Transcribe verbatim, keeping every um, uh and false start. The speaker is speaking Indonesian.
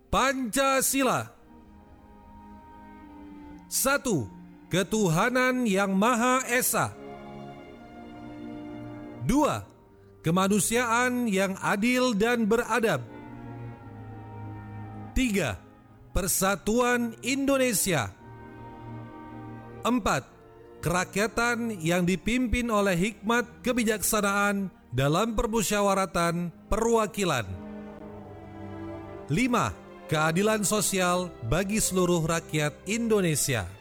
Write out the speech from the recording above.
Pancasila. Satu. Ketuhanan yang Maha Esa. Dua. Kemanusiaan yang adil dan beradab. Tiga. Persatuan Indonesia. Empat. Kerakyatan yang dipimpin oleh hikmat kebijaksanaan dalam permusyawaratan perwakilan. Lima. Keadilan sosial bagi seluruh rakyat Indonesia.